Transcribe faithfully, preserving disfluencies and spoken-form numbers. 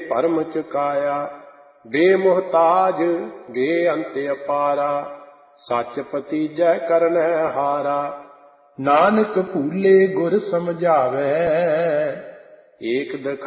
ਭਰਮ ਚੁਕਾਇਆ। ਬੇਮੁਹਤਾਜ ਬੇਅੰਤ ਅਪਾਰਾ, ਸੱਚ ਪਤੀਜੈ ਕਰਨੈ ਹਾਰਾ। ਨਾਨਕ ਭੂਲੇ ਗੁਰ ਸਮਝਾਵੈ, ਏਕ